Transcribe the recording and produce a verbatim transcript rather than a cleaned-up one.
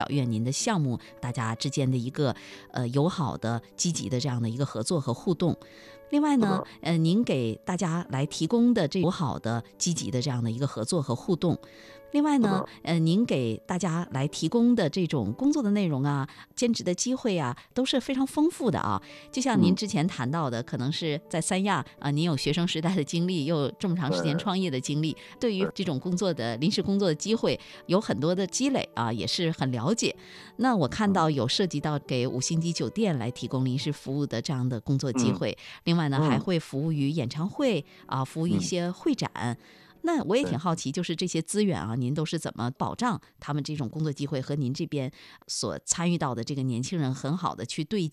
愿您的项目大家之间的一个呃友好的、积极的这样的一个合作和互动。另外呢，呃，您给大家来提供的这友好的、积极的这样的一个合作和互动。另外呢，呃，您给大家来提供的这种工作的内容啊、兼职的机会啊，都是非常丰富的啊。就像您之前谈到的，可能是在三亚啊，您有学生时代的经历，又有这么长时间创业的经历，对于这种工作的临时工作的机会有很多的积累啊，也是很了解。那我看到有涉及到给五星级酒店来提供临时服务的这样的工作机会，另外呢，还会服务于演唱会啊，服务一些会展。那我也挺好奇，就是这些资源啊，您都是怎么保障他们这种工作机会和您这边所参与到的这个年轻人很好的去对